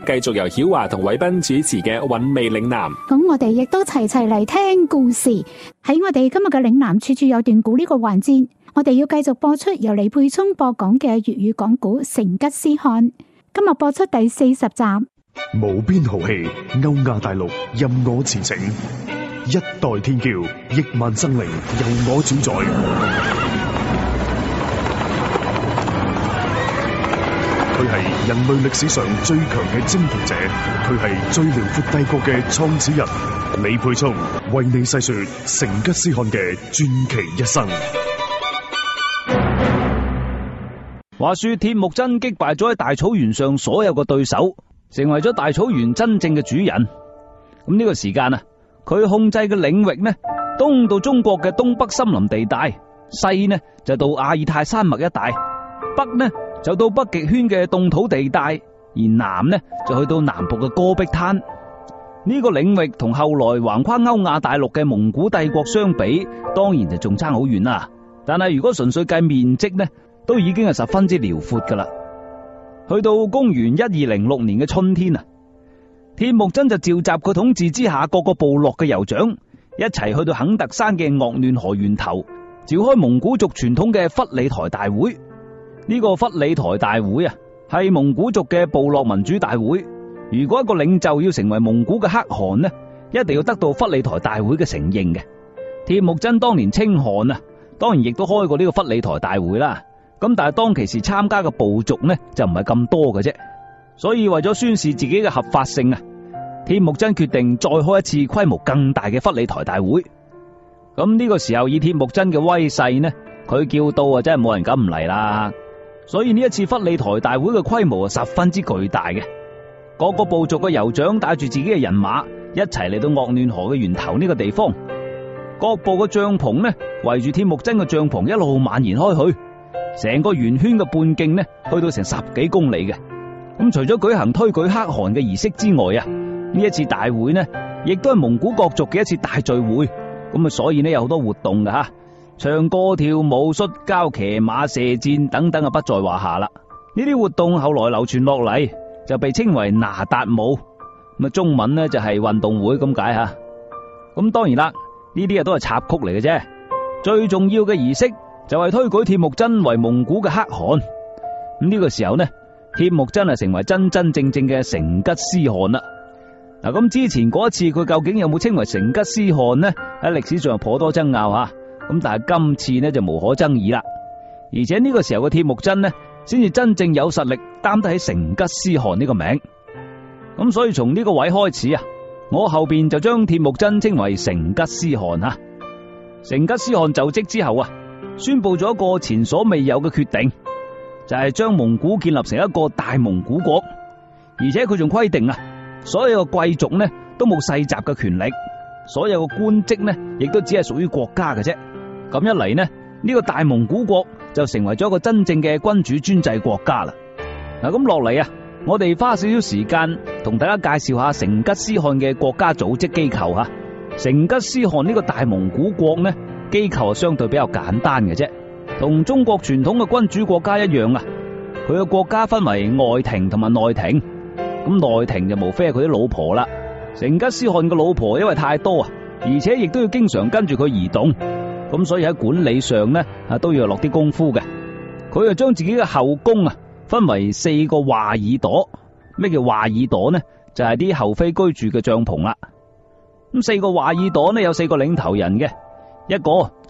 繼續由曉華同偉斌主持嘅韻味嶺南。 咁我哋亦都齊齊嚟聽故事。喺我哋今日嘅嶺南處處有段古呢個環節，我哋要繼續播出由李沛聰播講嘅粵語講古《成吉思汗》。今日播出第40集。 無邊豪氣，歐亞大陸任我馳騁，一代天驕，億萬生靈由我主宰。佢係人類歷史上最強嘅征服者，佢係最遼闊帝國嘅創始人。李沛聰為你細說成吉思汗嘅傳奇一生。 話說鐵木真擊敗咗喺大草原上所有嘅對手，成為咗大草原真正嘅主人。咁呢個時間啊，佢控制嘅領域呢，東到中國嘅東北森林地帶，西呢就到阿爾泰山脈一帶，北呢就到北極圈嘅凍土地帶，而南呢就去到南部嘅戈壁灘。呢個領域同後來橫跨歐亞大陸嘅蒙古帝國相比，當然就仲差好遠啦。但係如果純粹計面積呢，都已經係十分之遼闊噶啦。去到公元1206年嘅春天啊，鐵木真就召集佢統治之下各個部落嘅酋長，一齊去到肯特山嘅鄂嫩河源頭，召開蒙古族傳統嘅忽里台大會。呢個忽里台大會啊，係蒙古族嘅部落民主大會。如果一個領袖要成為蒙古嘅可汗呢，一定要得到忽里台大會嘅承認嘅。鐵木真當年稱汗啊，當然亦都開過呢個忽里台大會啦。咁但係當其時參加嘅部族呢，就唔係咁多嘅啫。所以為咗宣示自己嘅合法性啊，鐵木真決定再開一次規模更大嘅忽里台大會。咁呢個時候以鐵木真嘅威勢呢，佢叫到啊，真係冇人敢唔嚟啦。所以呢一次忽里台大會嘅規模係十分之巨大嘅，各個部族嘅酋長帶住自己嘅人馬一齊嚟到鄂嫩河嘅源頭呢個地方，各部嘅帳篷呢圍住鐵木真嘅帳篷一路蔓延開去，成個圓圈嘅半徑呢去到成10幾公里嘅。咁除咗舉行推舉可汗嘅儀式之外啊，呢一次大會呢亦都係蒙古各族嘅一次大聚會。咁啊，所以呢有好多活動㗎吓。唱歌跳舞摔跤騎馬射箭等等啊，不在話下啦。呢啲活動後來流傳落嚟，就被稱為那達舞，咁啊中文呢就係運動會咁解吓。咁當然啦，呢啲啊都係插曲嚟嘅啫。最重要嘅儀式就係推舉鐵木真為蒙古嘅可汗。咁呢個時候呢，鐵木真係成為真真正正嘅成吉思汗啦。嗱，咁之前嗰一次佢究竟有冇稱為成吉思汗呢？喺歷史上頗多爭拗吓。咁但係今次呢就無可爭議啦，而且呢個時候嘅鐵木真呢，先至真正有實力擔得起成吉思汗呢個名。咁所以從呢個位開始啊，我後邊就將鐵木真稱為成吉思汗吓。成吉思汗就職之後啊，宣布咗一個前所未有嘅決定，就係將蒙古建立成一個大蒙古國，而且佢仲規定啊，所有嘅貴族呢都冇世襲嘅權力，所有嘅官職呢亦都只係屬於國家嘅啫。咁一嚟呢，呢個大蒙古國就成為咗一個真正嘅君主專制國家啦。嗱，咁落嚟啊，我哋花少少時間同大家介紹下成吉思汗嘅國家組織機構吓。成吉思汗呢個大蒙古國呢，機構相對比較簡單嘅啫，同中國傳統嘅君主國家一樣啊。佢嘅國家分為外廷同埋內廷，咁內廷就無非係佢啲老婆啦。成吉思汗嘅老婆因為太多啊，而且亦都要經常跟住佢移動。咁所以喺管理上呢，都要落啲功夫嘅。佢就將自己嘅後宮啊分為4個華爾朵。咩叫華爾朵呢？就係啲后妃居住嘅帳篷啦。咁4個華爾朵呢有4個領頭人嘅，一個